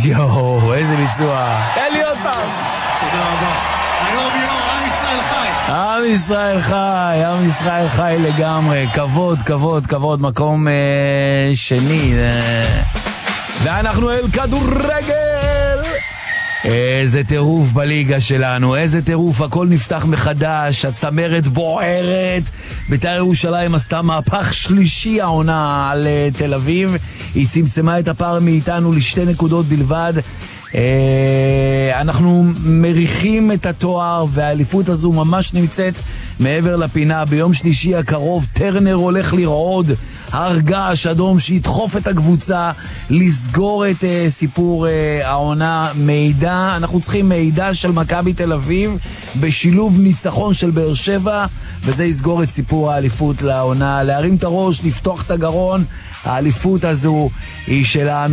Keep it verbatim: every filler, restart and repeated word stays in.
יואו, איזה ביצוע. תן לי עוד פעם. תודה רבה. היום יום, עם ישראל חי. עם ישראל חי, עם ישראל חי לגמרי. כבוד, כבוד, כבוד. מקום אה, שני. אה. ואנחנו אל כדורגל. איזה טירוף בליגה שלנו, איזה טירוף, הכל נפתח מחדש, הצמרת בוערת. בית"ר ירושלים עשתה מהפך שלישי העונה על uh, תל אביב, היא צמצמה את הפער מאיתנו לשתי נקודות בלבד. Uh, אנחנו מריחים את התואר, והאליפות הזו ממש נמצאת מעבר לפינה. ביום שלישי הקרוב טרנר הולך לרעוד הרגש אדום שידחוף את הקבוצה לסגור את uh, סיפור uh, העונה. מידע, אנחנו צריכים מידע של מכבי תל אביב בשילוב ניצחון של באר שבע, וזה יסגור את סיפור האליפות לעונה. להרים את הראש, לפתוח את הגרון, האליפות הזו היא שלנו.